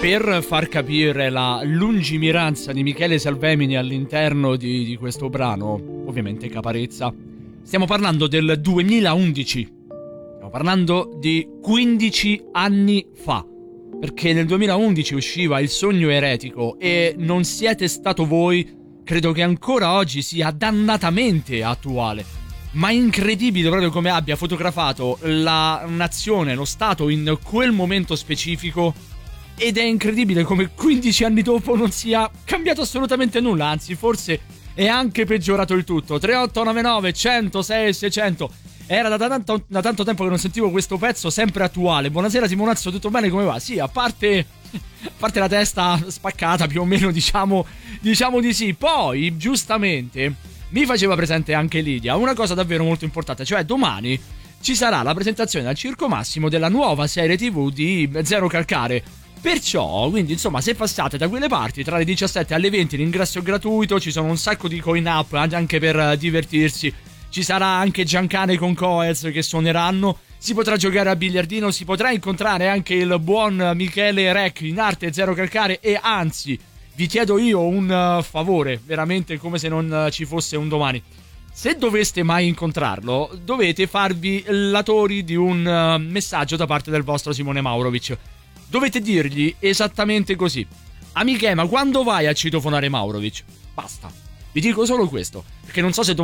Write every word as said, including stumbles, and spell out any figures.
Per far capire la lungimiranza di Michele Salvemini all'interno di, di questo brano, ovviamente Caparezza, stiamo parlando del duemilaundici, stiamo parlando di quindici anni fa, perché nel duemilaundici usciva Il sogno eretico e Non siete stato voi, credo che ancora oggi sia dannatamente attuale, ma incredibile proprio come abbia fotografato la nazione, lo Stato in quel momento specifico. Ed è incredibile come quindici anni dopo non sia cambiato assolutamente nulla, anzi forse è anche peggiorato il tutto. Tre otto nove nove uno zero sei seicento. Era da tanto, da tanto tempo che non sentivo questo pezzo, sempre attuale. Buonasera Simonazzo, tutto bene, come va? Sì, a parte, a parte la testa spaccata più o meno, diciamo, diciamo di sì. Poi, giustamente, mi faceva presente anche Lidia una cosa davvero molto importante, cioè domani ci sarà la presentazione al Circo Massimo della nuova serie tivù di Zero Calcare. Perciò, quindi, insomma, se passate da quelle parti tra le diciassette alle venti l'ingresso è gratuito, ci sono un sacco di coin up anche per divertirsi. Ci sarà anche Giancane con Coez che suoneranno, si potrà giocare a biliardino, si potrà incontrare anche il buon Michele Rec in arte Zero Calcare e anzi, vi chiedo io un favore, veramente come se non ci fosse un domani. Se doveste mai incontrarlo, dovete farvi latori di un messaggio da parte del vostro Simone Maurovic. Dovete dirgli esattamente così: amiche, ma quando vai a citofonare Maurovic? Basta, vi dico solo questo, perché non so se domani